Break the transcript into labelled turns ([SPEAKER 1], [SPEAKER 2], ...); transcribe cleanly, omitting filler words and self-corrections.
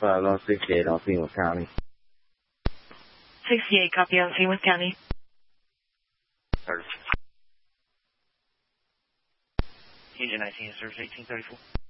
[SPEAKER 1] on 68 on Seamus County.
[SPEAKER 2] 68, copy on Seamus County.
[SPEAKER 3] Agent 19 is 1834.